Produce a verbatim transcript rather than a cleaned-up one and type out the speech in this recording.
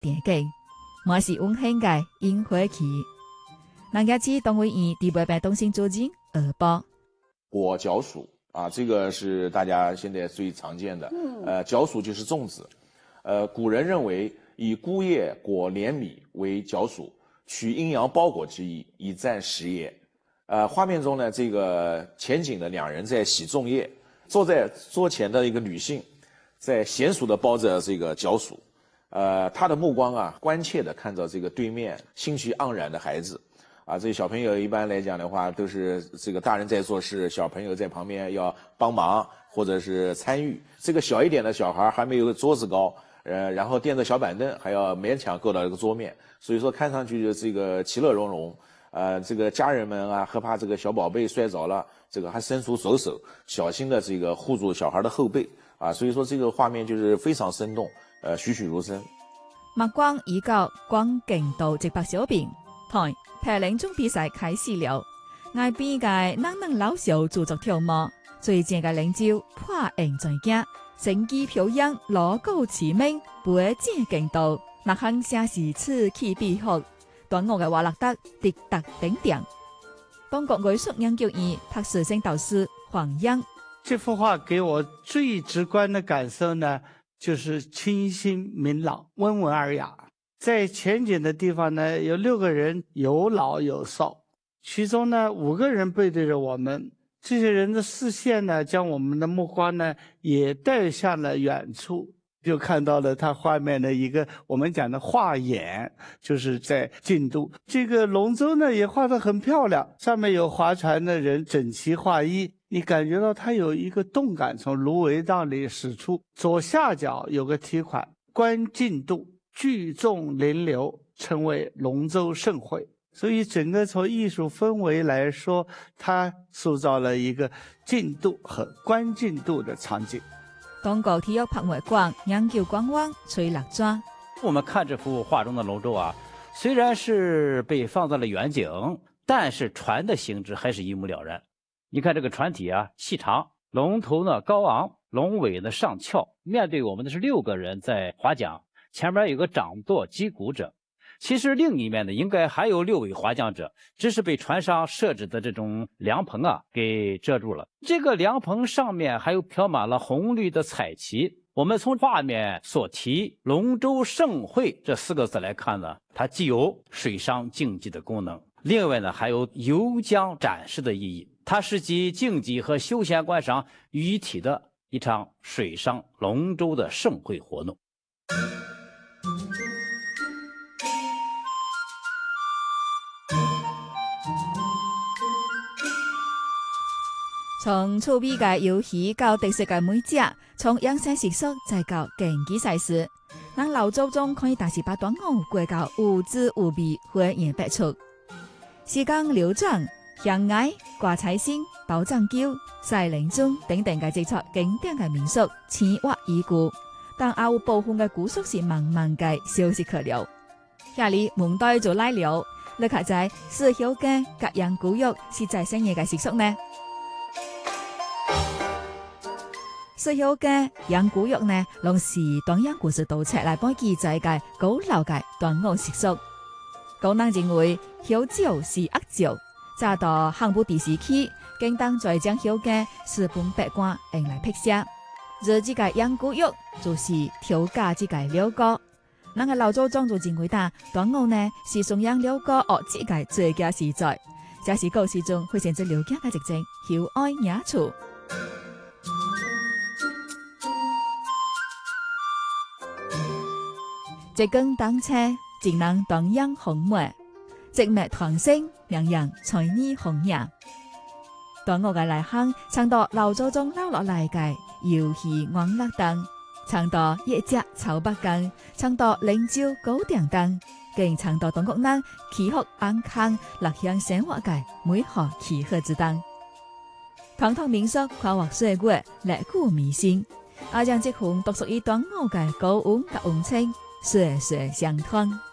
典記，滿是溫馨嘅煙火氣。南家ci動物園第八版東星主景二報果角黍啊，這個是大家現在最常見的。嗯，呃，角黍就是粽子。呃，古人認為以菇葉裹蓮米為角黍，取陰陽包裹之意，以贊時也。呃，畫面中呢，這個前景的兩人在洗粽葉，坐在桌前的一個女性，在嫻熟地包着這個角黍。呃，她的目光啊，關切地看着這個對面興趣盎然的孩子。啊，這小朋友一般來講的話，都是這個大人在做事，小朋友在旁邊要幫忙或者是參與。這個小一點的小孩還沒有桌子高，呃，然後墊着小板凳，還要勉強夠到這個桌面，所以說看上去就這個其樂融融。呃，這個家人們啊，害怕這個小寶貝摔着了，這個還伸出手手，小心的這個護住小孩的後背啊，所以說這個畫面就是非常生動，呃，栩栩如生。 目光已到光景度直白小餅台。排練中比賽開始了，外邊嘅男男老少做作跳舞，最正嘅領袖破影在鏡，成績表揚鑼鼓齊鳴，背正勁道，那行寫是此起彼伏，端午嘅話落得滴答頂頂。東國藝術研究院博士生導師黃英， 這幅畫給我最直觀的感受呢，就是清新明朗、溫文爾雅。在前景的地方呢，有六個人，有老有少，其中呢五個人背對着我們，這些人的視線呢，將我們的目光呢也帶向了遠處，就看到了他畫面的一個我們講的畫眼，就是在進度。這個龍舟呢也畫得很漂亮，上面有划船的人整齊劃一，你感覺到它有一個動感從蘆葦盪裏駛出。左下角有個題款，觀進度，聚眾臨流，稱為龍舟盛會。所以整個從藝術氛圍來說，它塑造了一個進度和觀進度的場景。 東國體育博物館研究官網崔立專， 我們看這幅畫中的龍舟啊，雖然是被放在了遠景，但是船的形制還是一目了然。你看這個船體啊，細長，龍頭呢高昂，龍尾呢上翹，面對我們的是六個人在划槳。前面有個掌舵擊鼓者，其實另一面呢應該還有六位划槳者，只是被船上設置的這種涼棚啊給遮住了。這個涼棚上面還有飄滿了紅綠的彩旗。我們從畫面所提龍舟盛會這四個字來看呢，它既有水上競技的功能，另外呢還有遊江展示的意義，它是集競技和休閒觀賞於一體的一場水上龍舟的盛會活動。 從趣味嘅遊戲到特色嘅美食，從養生食宿再到競技賽事，咱老祖宗可以大時把端午過到無滋無味、渾然百出。時間流轉，香崖、掛彩星、包粽橋、西靈鐘等等嘅製作經典嘅民俗，千挖已故，但也有部分嘅古俗是慢慢嘅消失去了。下里門代就來了，你睇在四曉嘅隔陽古肉是在深夜嘅習俗呢？四曉嘅養古肉呢，用時段養故事盜冊來幫記載嘅古老嘅端午習俗。古人認為曉酒是惡酒，早到漢武帝時期，更當再將曉嘅四本八卦用來辟邪。而這個養古肉就是調假這個了果。咱個老祖宗就認為呾端午呢是崇仰了果哦，這個最佳時在，這是古時中會選擇了解嘅直情曉愛雅處。一更當車，盡能當陽紅梅；植物團星，讓人財兒紅顏。端午嘅來行，唱到老祖宗留落來嘅遊戲歡樂燈，唱到一隻草北更，唱到靈鳥高點燈，更唱到東國人祈福安康、樂享生活嘅美好祈賀之燈。傳統民俗跨越歲月，歷古彌新，也將這份獨屬於端午嘅高溫及溫情。歲歲相傳。